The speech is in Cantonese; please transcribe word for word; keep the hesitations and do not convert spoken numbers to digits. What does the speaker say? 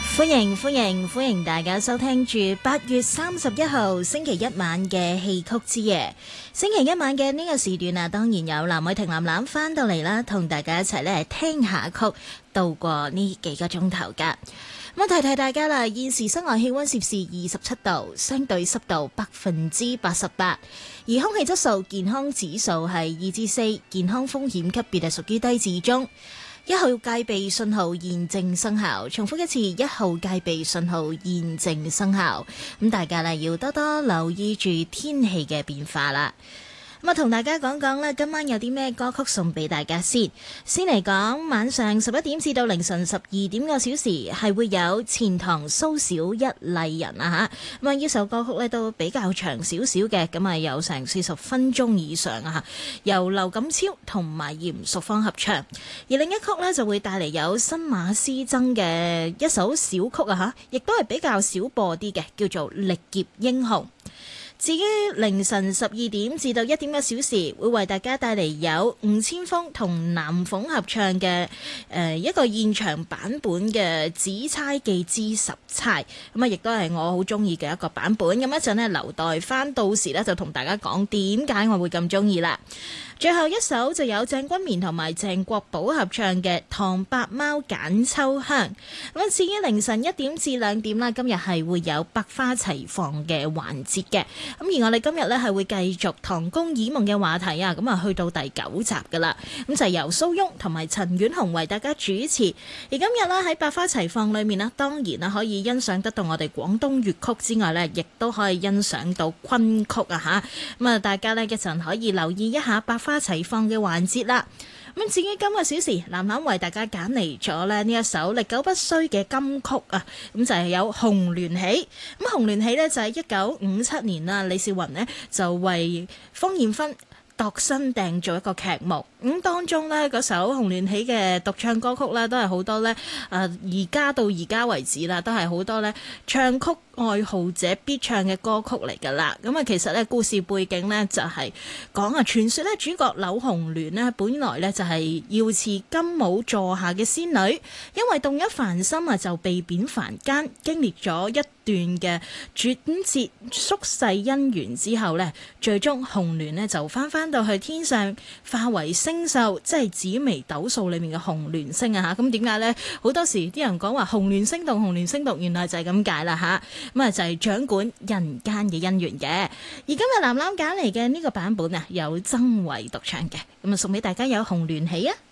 歡迎歡迎歡迎大家收聽住八月三十一號星期一晚嘅戲曲之夜。星期一晚嘅呢個時段啊，當然有藍偉霆藍藍翻到嚟啦，同大家一齊咧聽下曲，度過呢幾個鐘頭噶。咁啊，提提大家啦，現時室外氣溫攝氏二十七度，相對濕度百分之八十八，而空氣質素健康指數係二至四，健康風險級別係屬於低至中。一號戒備信號現正生效，重複一次，一號戒備信號現正生效。咁大家咧要多多留意住天氣嘅變化啦。咁啊，同大家講講咧，今晚有啲咩歌曲送俾大家先。先嚟講，晚上十一點至到凌晨十二點個小時係會有錢塘蘇小一麗人啊嚇。咁啊，呢首歌曲咧都比較長少少嘅，咁啊有成四十分鐘以上啊嚇。由劉錦超同埋嚴淑芳合唱。而另一曲咧就會帶嚟有新馬師曾嘅一首小曲啊嚇，亦都係比較少播啲嘅，叫做《力劫英雄》。至於凌晨十二點至到一點嘅小時，會為大家帶嚟有吳千峰同南鳳合唱嘅誒、呃、一個現場版本嘅《紫釵記之十釵》，咁啊亦都係我好中意嘅一個版本。咁一陣呢，留待翻到時呢，就同大家講點解我會咁中意啦。最後一首就有鄭君綿同埋鄭國寶合唱嘅《唐伯貓揀秋香》。咁至於凌晨一點至兩點啦，今日係會有百花齊放嘅環節嘅。咁而我哋今日咧係會繼續唐宮以夢嘅話題啊，咁啊去到第九集噶啦，咁就係由蘇翁同埋陳婉紅為大家主持。而今日咧喺百花齊放裏面咧，當然啦可以欣賞得到我哋廣東粵曲之外咧，亦都可以欣賞到昆曲啊吓。咁啊，大家咧一陣可以留意一下百花齊放嘅環節啦。咁至於今個小時，藍藍為大家揀嚟咗咧呢一首歷久不衰嘅金曲啊，咁就係有《紅鸞喜》。咁《紅鸞喜》呢，就係一九五七年啦，李少雲呢，就為芳艷芬度身訂做一個劇目。咁當中呢，嗰首《紅鸞喜》嘅獨唱歌曲咧，都係好多呢。誒而家到而家為止啦，都係好多呢唱曲愛好者必唱嘅歌曲嚟㗎啦。咁啊，其實呢故事背景呢，就係講啊，傳說呢主角柳紅鸞呢，本來呢就係瑤池金舞座下嘅仙女，因為動一凡心啊，就被貶凡間，經歷咗一段嘅轉折宿世姻緣之後呢，最終紅鸞呢就翻翻到去天上，化為星宿，即係紫微斗數裏面嘅紅鸞星啊嚇。咁點解呢？好多時啲人講話紅鸞星動紅鸞星動，原來就係咁解啦嚇。咁啊就係掌管人間嘅姻緣嘅。而今日藍藍揀嚟嘅呢個版本啊，有曾偉獨唱嘅，咁啊送俾大家有紅鸞喜啊！